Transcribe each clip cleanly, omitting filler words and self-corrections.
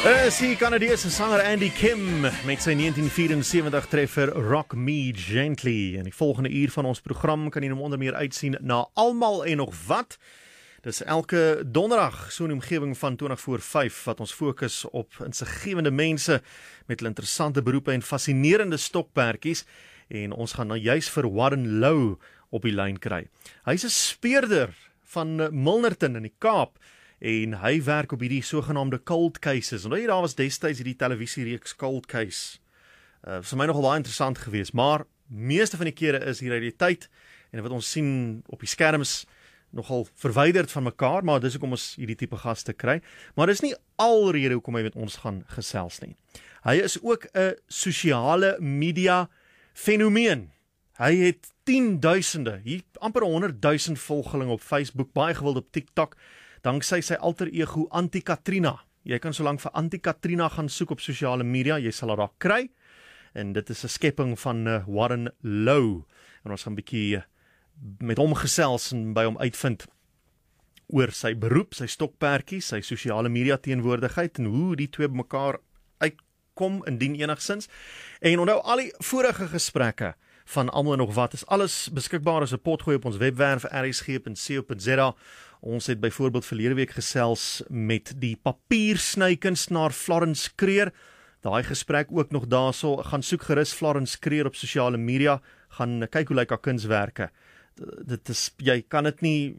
Is die Canadese sanger Andy Kim met sy 1974 treffer Rock Me Gently. In die volgende uur van ons program kan jy hom onder meer uitsien na Almal en nog wat. Dis elke donderdag so 'n omgewing van 20 voor 5 wat ons fokus op insiggewende mense met hulle interessante beroepe en fascinerende stokperdjies. En ons gaan nou juis vir Warren Lou op die lyn kry. Hy's 'n speurder van Milnerton in die Kaap. En hy werk op hierdie sogenaamde cold cases. En daar was destyds hierdie televisiereeks Cold Case. Vir my nogal baie interessant geweest, maar meeste van die kere is die realiteit en wat ons sien op die skerms nogal verwyderd van mekaar, maar dis hoekom ons hierdie tipe gaste kry. Maar dis nie alrede hoekom hy met ons gaan gesels nie. Hy is ook 'n sosiale media fenomeen. Hy het 10.000, amper 100.000 volgelinge op Facebook, baie gewild op TikTok. Danksy sy alter ego Anti-Katrina. Jy kan solank vir Anti-Katrina gaan soek op sosiale media, jy sal haar daar kry. En dit is 'n skepping van Warren Lou. En ons gaan 'n bietjie met hom gesels en by hom uitvind oor sy beroep, sy stokperdjie, sy sosiale media teenwoordigheid en hoe die twee bymekaar uitkom indien enigsins. En onthou al die vorige gesprekke van Almal en nog wat is alles beskikbaar as 'n potgooi op ons webwerf rsg.co.za. Ons het byvoorbeeld verlede week gesels met die papiersnykunstenaar Florence Kreer. Daai gesprek ook nog daarso, gaan soek gerus Florence Kreer op sosiale media, gaan kyk hoe lyk haar kunswerke. Dit is, jy kan dit nie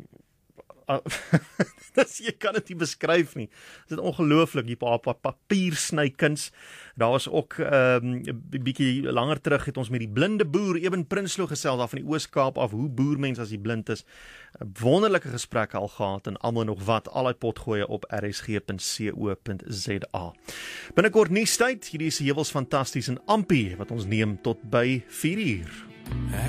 jy kan dit nie beskryf nie. Dit is ongelooflik, die papiersnykuns. Daar was ook 'n bietjie langer terug het ons met die blinde boer Eben Prinsloo gesels daar van die Oos-Kaap af, hoe boer mens as hy blind is. Wonderlike gesprekke al gehad en almal nog wat, al die potgoeie op rsg.co.za. Binnekort nuustyd, hierdie is heuwels fantasties en Ampie wat ons neem tot by 4 uur.